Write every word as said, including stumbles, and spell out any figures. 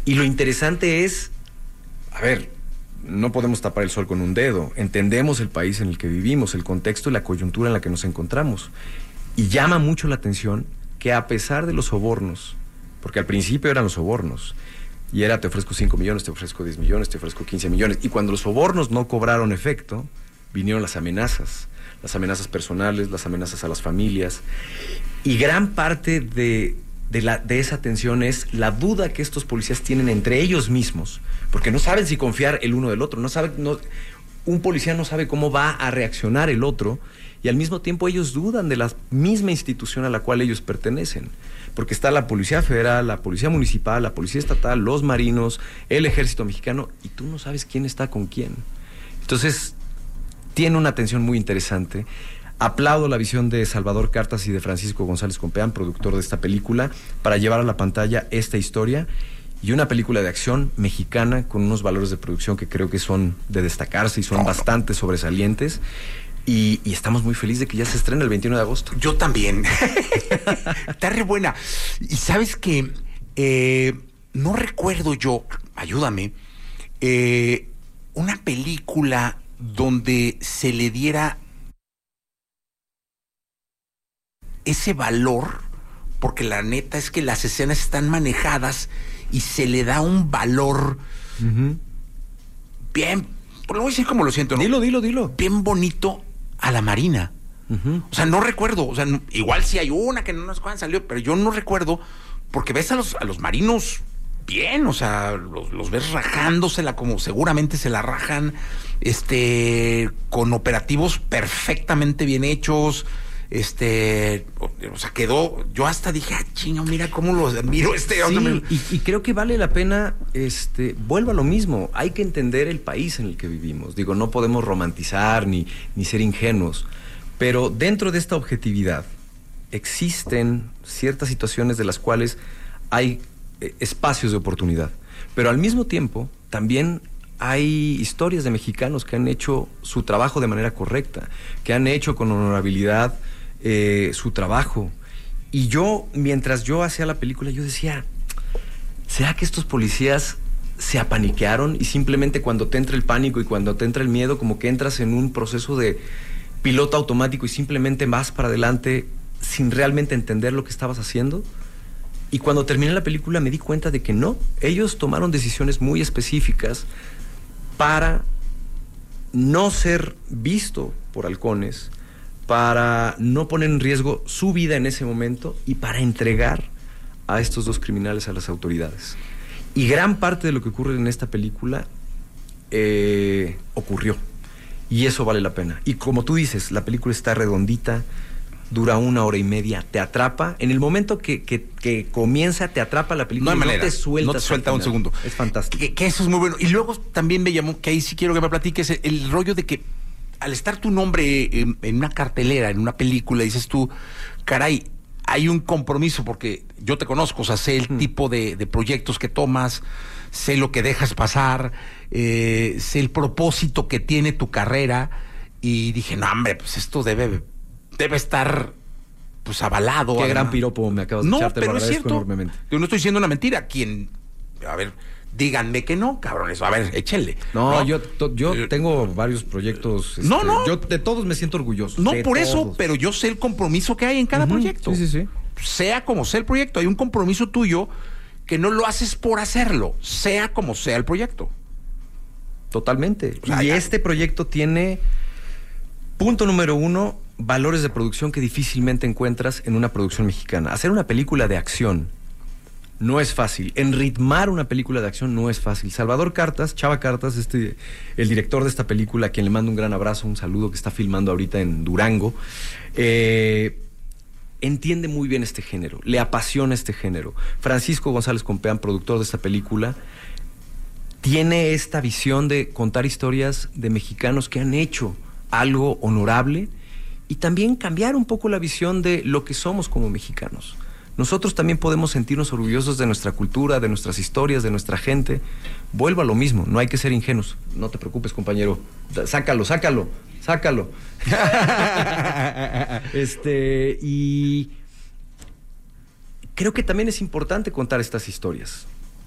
Y lo interesante es, a ver, no podemos tapar el sol con un dedo. Entendemos el país en el que vivimos, el contexto y la coyuntura en la que nos encontramos. Y llama mucho la atención que a pesar de los sobornos, porque al principio eran los sobornos, y era te ofrezco cinco millones, te ofrezco diez millones, te ofrezco quince millones, y cuando los sobornos no cobraron efecto, vinieron las amenazas, las amenazas personales, las amenazas a las familias, y gran parte de, de, la, de esa tensión es la duda que estos policías tienen entre ellos mismos, porque no saben si confiar el uno del otro, no saben, no, un policía no sabe cómo va a reaccionar el otro, y al mismo tiempo ellos dudan de la misma institución a la cual ellos pertenecen, porque está la Policía Federal, la Policía Municipal, la Policía Estatal, los Marinos, el Ejército Mexicano, y tú no sabes quién está con quién. Entonces, tiene una tensión muy interesante. Aplaudo la visión de Salvador Cartas y de Francisco González Compeán, productor de esta película, para llevar a la pantalla esta historia, y una película de acción mexicana con unos valores de producción que creo que son de destacarse y son bastante sobresalientes. Y, y estamos muy felices de que ya se estrena el veintiuno de agosto. Yo también. Está re buena. Y sabes que eh, no recuerdo yo, ayúdame, eh, una película donde se le diera ese valor, porque la neta es que las escenas están manejadas y se le da un valor uh-huh. bien, pues lo voy a decir como lo siento, ¿no? Dilo, dilo, dilo. Bien bonito a la Marina. Uh-huh. O sea, no recuerdo, o sea, no, igual sí hay una que no sé cuándo salió, pero yo no recuerdo, porque ves a los, a los marinos bien, o sea, los, los ves rajándosela como seguramente se la rajan, este, con operativos perfectamente bien hechos, este, o, o sea, quedó, yo hasta dije, ah, chingo, mira cómo los admiro, este. Sí, me... y, y creo que vale la pena, este, vuelvo a lo mismo, hay que entender el país en el que vivimos, digo, no podemos romantizar ni, ni ser ingenuos, pero dentro de esta objetividad existen ciertas situaciones de las cuales hay eh, espacios de oportunidad, pero al mismo tiempo también hay historias de mexicanos que han hecho su trabajo de manera correcta, que han hecho con honorabilidad eh, su trabajo. Y yo, mientras yo hacía la película, yo decía, ¿será que estos policías se apaniquearon y simplemente cuando te entra el pánico y cuando te entra el miedo, como que entras en un proceso de piloto automático y simplemente vas para adelante sin realmente entender lo que estabas haciendo? Y cuando terminé la película me di cuenta de que no, ellos tomaron decisiones muy específicas para no ser visto por halcones, para no poner en riesgo su vida en ese momento y para entregar a estos dos criminales a las autoridades. Y gran parte de lo que ocurre en esta película eh, ocurrió. Y eso vale la pena. Y como tú dices, la película está redondita, dura una hora y media, te atrapa. En el momento que, que, que comienza, te atrapa la película. No hay y manera, no te suelta. no te suelta un segundo. Es fantástico. Que, que eso es muy bueno. Y luego también me llamó, que ahí sí quiero que me platiques, el, el rollo de que al estar tu nombre en, en una cartelera, en una película, dices tú, caray, hay un compromiso, porque yo te conozco, o sea, sé el hmm. tipo de, de proyectos que tomas, sé lo que dejas pasar, eh, sé el propósito que tiene tu carrera, y dije, no, hombre, pues esto debe, debe estar pues avalado. Qué además. Gran piropo me acabas de no, echar, te pero lo es agradezco cierto. enormemente. Yo no estoy diciendo una mentira. Quien, a ver, díganme que no, cabrones. A ver, échenle. No, no yo to, yo eh, tengo varios proyectos. Este, no, no. Yo de todos me siento orgulloso. No de por todos. eso, pero yo sé el compromiso que hay en cada uh-huh. proyecto. Sí, sí, sí. Sea como sea el proyecto, hay un compromiso tuyo que no lo haces por hacerlo, sea como sea el proyecto. Totalmente. O sea, y ya... este proyecto tiene, punto número uno, valores de producción que difícilmente encuentras en una producción mexicana. Hacer una película de acción no es fácil. Enritmar una película de acción no es fácil. Salvador Cartas, Chava Cartas, este, el director de esta película, a quien le mando un gran abrazo, un saludo, que está filmando ahorita en Durango, eh, entiende muy bien este género, le apasiona este género. Francisco González Compeán, productor de esta película, tiene esta visión de contar historias de mexicanos que han hecho algo honorable y también cambiar un poco la visión de lo que somos como mexicanos. Nosotros también podemos sentirnos orgullosos de nuestra cultura, de nuestras historias, de nuestra gente. Vuelvo a lo mismo, no hay que ser ingenuos. No te preocupes, compañero. Sácalo, sácalo, sácalo. este, y creo que también es importante contar estas historias.